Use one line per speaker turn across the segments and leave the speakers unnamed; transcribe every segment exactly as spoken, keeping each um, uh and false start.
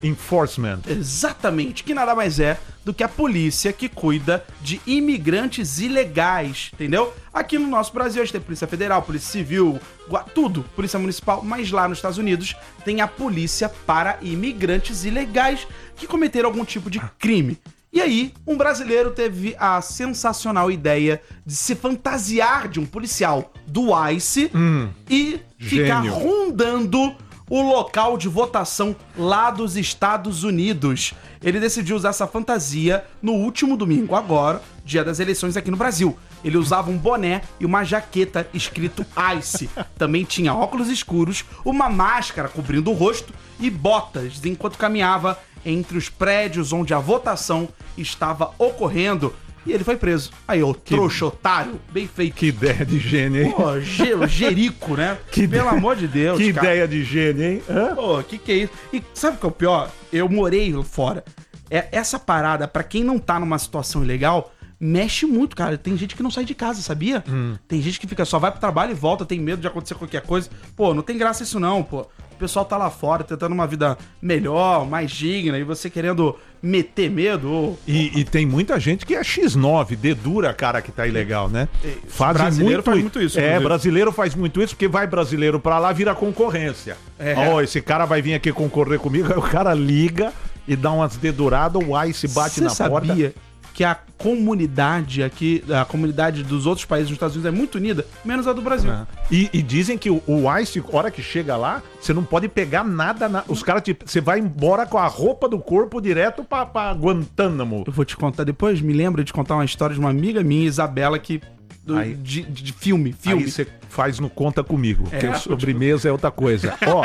Enforcement.
Exatamente, que nada mais é do que a polícia que cuida de imigrantes ilegais, entendeu? Aqui no nosso Brasil a gente tem Polícia Federal, Polícia Civil, tudo, Polícia Municipal, mas lá nos Estados Unidos tem a polícia para imigrantes ilegais que cometeram algum tipo de crime. E aí, um brasileiro teve a sensacional ideia de se fantasiar de um policial do ICE hum, e ficar gênio. rondando o local de votação lá dos Estados Unidos. Ele decidiu usar essa fantasia no último domingo, agora, dia das eleições aqui no Brasil. Ele usava um boné e uma jaqueta escrito ICE. Também tinha óculos escuros, uma máscara cobrindo o rosto e botas, enquanto caminhava entre os prédios onde a votação estava ocorrendo. E ele foi preso. Aí, ô trouxa, otário, bem feito.
Que ideia de gênio, hein?
Pô, ge- Jerico, né?
Que
Pelo
ideia,
amor de Deus,
que
cara.
ideia de gênio, hein? Hã?
Pô, que que é isso? E sabe o que é o pior? Eu morei fora. É, essa parada, pra quem não tá numa situação ilegal, mexe muito, cara. Tem gente que não sai de casa, sabia? Hum. Tem gente que fica só vai pro trabalho e volta, tem medo de acontecer qualquer coisa. Pô, não tem graça isso não, pô. O pessoal tá lá fora tentando uma vida melhor, mais digna, e você querendo meter medo. Ou...
E, e tem muita gente que é xis nove, dedura cara que tá ilegal, né?
Faz brasileiro muito, faz muito isso.
É,
inclusive.
brasileiro faz muito isso, porque vai brasileiro pra lá, vira concorrência. É. Ó, oh, esse cara vai vir aqui concorrer comigo, aí o cara liga e dá umas deduradas, o ICE bate
Cê
na
sabia
porta.
Que a comunidade aqui, a comunidade dos outros países dos Estados Unidos é muito unida, menos a do Brasil. É.
E, e dizem que o, o ICE, a hora que chega lá, você não pode pegar nada, na, os caras, você vai embora com a roupa do corpo direto pra, pra Guantánamo.
Eu vou te contar depois, me lembro de contar uma história de uma amiga minha, Isabela, que... Do, aí, de, de filme, filme.
Aí você faz no Conta Comigo, porque é, sobremesa é outra coisa. Ó,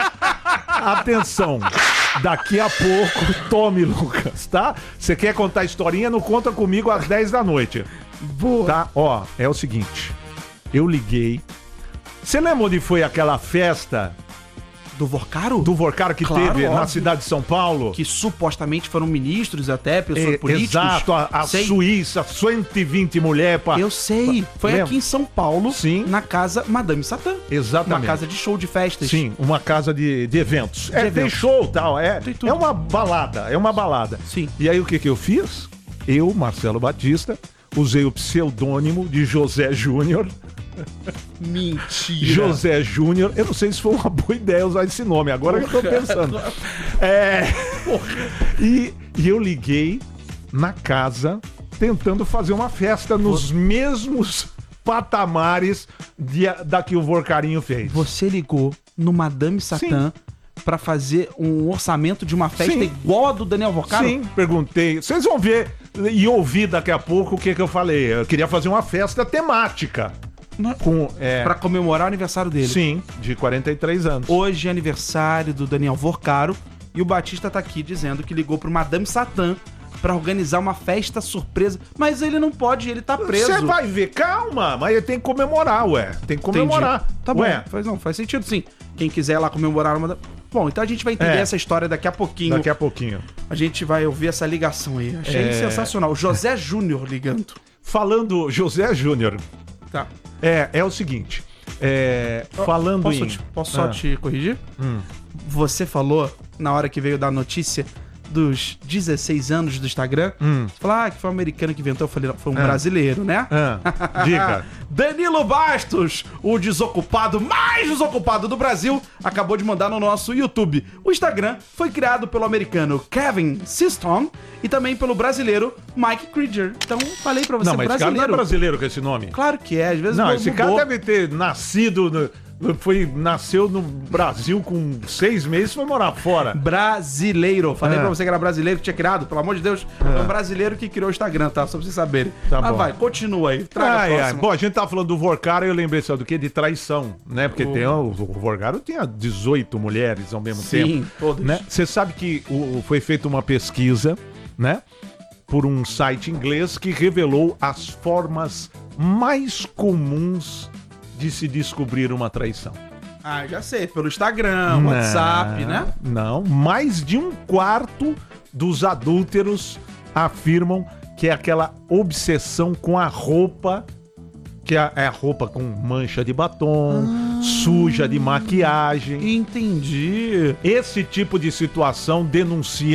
atenção, daqui a pouco, tome, Lucas, tá? Você quer contar a historinha? No Conta Comigo às dez da noite.
Boa.
Tá? Ó, é o seguinte, eu liguei. Você lembra onde foi aquela festa...
Do Vorcaro?
Do Vorcaro que claro, teve óbvio. Na cidade de São Paulo.
Que supostamente foram ministros até, pessoas
é,
políticos.
Exato, a, a Suíça, cento e vinte mulheres. Pra...
Eu sei, foi
Lembra?
Aqui em São Paulo,
Sim.
Na casa Madame Satã.
Exatamente.
Uma casa de show de festas.
Sim, uma casa de, de eventos.
De
é,
eventos.
Tem show e tal, é,
tem
é uma balada, é uma balada.
Sim.
E aí o que que eu fiz? Eu, Marcelo Batista, usei o pseudônimo de José Júnior.
Mentira.
José Júnior. Eu não sei se foi uma boa ideia usar esse nome, agora Porra. que eu tô pensando. É... E, e eu liguei na casa tentando fazer uma festa nos Porra. mesmos patamares de, da que o Vorcarinho fez.
Você ligou no Madame Satã pra fazer um orçamento de uma festa Sim. igual a do Daniel Vorcaro?
Sim, perguntei. Vocês vão ver e ouvir daqui a pouco o que, que eu falei. Eu queria fazer uma festa temática. Com, é...
Pra comemorar o aniversário dele.
Sim, de quarenta e três anos.
Hoje é aniversário do Daniel Vorcaro e o Batista tá aqui dizendo que ligou pro Madame Satã pra organizar uma festa surpresa. Mas ele não pode, ele tá preso.
Você vai ver, calma, mas ele tem que comemorar, ué. Tem que comemorar.
Entendi. Tá bom,
ué.
Faz, não, faz sentido sim. Quem quiser lá comemorar uma... Bom, então a gente vai entender é. essa história daqui a pouquinho.
Daqui a pouquinho.
A gente vai ouvir essa ligação aí. Achei é... sensacional. José Júnior ligando.
Falando José Júnior.
Tá.
É, é o seguinte, é, falando
posso
em...
Te, posso só
ah.
te corrigir?
Hum.
Você falou, na hora que veio dar a notícia dos dezesseis anos do Instagram,
hum.
você falou, ah, que foi um americano que inventou, eu falei, não, foi um ah. brasileiro, né?
Ah. Diga.
Danilo Bastos, o desocupado mais desocupado do Brasil, acabou de mandar no nosso YouTube. O Instagram foi criado pelo americano Kevin Systrom e também pelo brasileiro Mike Krieger. Então, falei pra você,
não, mas
brasileiro.
Esse cara não é brasileiro com esse nome.
Claro que é, às vezes
não,
mudou.
Esse cara deve ter nascido... No... Foi, nasceu no Brasil com seis meses e foi morar fora.
Brasileiro. Falei
é.
pra você que era brasileiro que tinha criado, pelo amor de Deus. É, é um brasileiro que criou o Instagram, tá? Só pra vocês saberem.
Tá
Mas
bom.
vai, continua aí. Traga
ai,
a próxima.
Ai. Bom, a gente tava falando do Vorcaro e eu lembrei só do quê? De traição, né? Porque o, tem, o, o Vorcaro tinha dezoito mulheres ao mesmo
Sim,
tempo.
Sim, todas.
Né? Você sabe que o, foi feita uma pesquisa, né? Por um site inglês que revelou as formas mais comuns de se descobrir uma traição.
Ah, já sei, pelo Instagram, não, WhatsApp, né?
Não, mais de um quarto dos adúlteros afirmam que é aquela obsessão com a roupa que é a roupa com mancha de batom, ah, suja de maquiagem.
Entendi.
Esse tipo de situação denuncia